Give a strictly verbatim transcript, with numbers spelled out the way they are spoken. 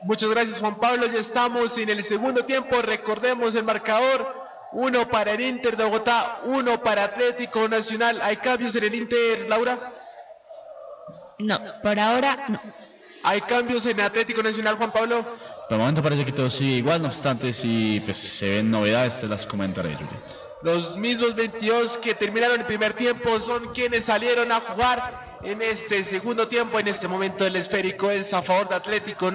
Muchas gracias, Juan Pablo. Ya estamos en el segundo tiempo. Recordemos el marcador. Uno para el Inter de Bogotá, uno para Atlético Nacional. ¿Hay cambios en el Inter, Laura? No, por ahora no. ¿Hay cambios en Atlético Nacional, Juan Pablo? Por el momento parece que todo sigue igual, no obstante, si pues, se ven novedades, te las comentaré, Juli. Los mismos veintidós que terminaron el primer tiempo son quienes salieron a jugar en este segundo tiempo. En este momento el esférico es a favor de Atlético